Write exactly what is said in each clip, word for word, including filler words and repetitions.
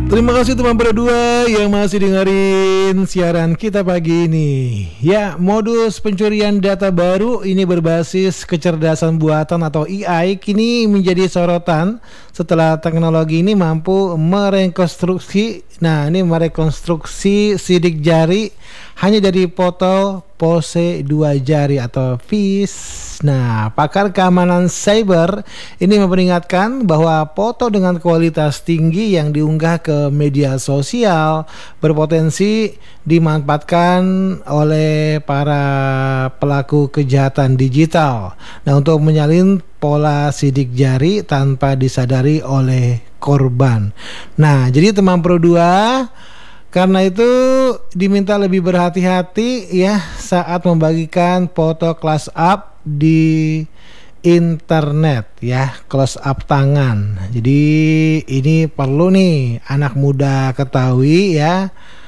Terima kasih teman berdua yang masih dengerin siaran kita pagi ini. Ya, modus pencurian data baru ini berbasis kecerdasan buatan atau A I kini menjadi sorotan setelah teknologi ini mampu merekonstruksi. Nah, ini merekonstruksi sidik jari hanya dari foto pose dua jari atau face. Nah, pakar keamanan cyber ini memperingatkan bahwa foto dengan kualitas tinggi yang diunggah ke media sosial berpotensi dimanfaatkan oleh para pelaku kejahatan digital. Nah, untuk menyalin pola sidik jari tanpa disadari oleh korban. Nah, jadi teman Pro dua, karena itu diminta lebih berhati-hati ya saat membagikan foto close up di internet ya, close up tangan. Jadi ini perlu nih anak muda ketahui ya,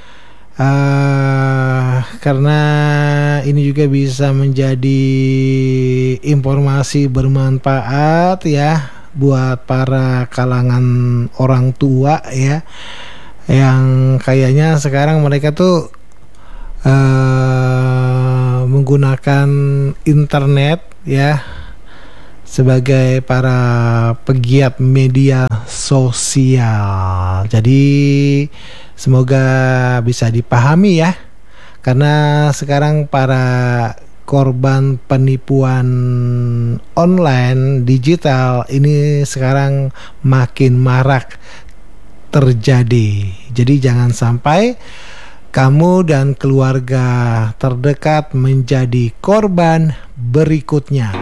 uh, karena ini juga bisa menjadi informasi bermanfaat ya buat para kalangan orang tua ya, yang kayaknya sekarang mereka tuh uh, menggunakan internet ya sebagai para pegiat media sosial. Jadi semoga bisa dipahami ya, karena sekarang para korban penipuan online digital ini sekarang makin marak terjadi. Jadi jangan sampai kamu dan keluarga terdekat menjadi korban berikutnya.